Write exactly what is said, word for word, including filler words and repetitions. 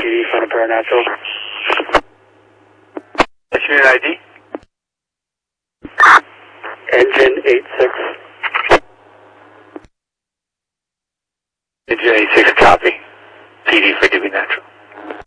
D, final paranatural. Unit I D? Engine eight six. Engine eight six.